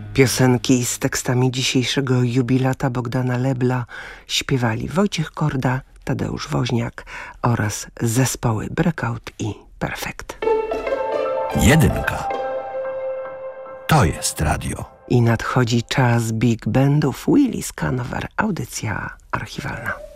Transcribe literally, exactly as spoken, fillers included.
Piosenki z tekstami dzisiejszego jubilata Bogdana Lebla śpiewali Wojciech Korda, Tadeusz Woźniak oraz zespoły Breakout i Perfekt. Jedynka. To jest radio. I nadchodzi czas big bandów. Willis Canover, audycja archiwalna.